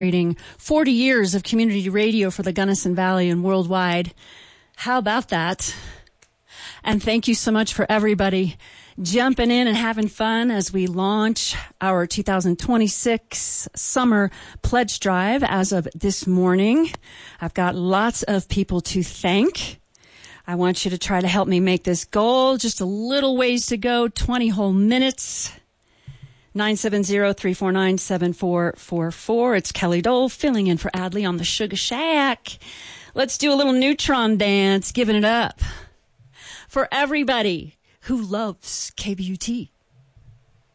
celebrating 40 years of community radio for the Gunnison Valley and worldwide. How about that? And thank you so much for everybody jumping in and having fun as we launch our 2026 summer pledge drive as of this morning. I've got lots of people to thank. I want you to try to help me make this goal. Just a little ways to go, 20 whole minutes. 970-349-7444. It's Kelly Dole filling in for Adley on the Sugar Shack. Let's do a little neutron dance, giving it up for everybody who loves KBUT.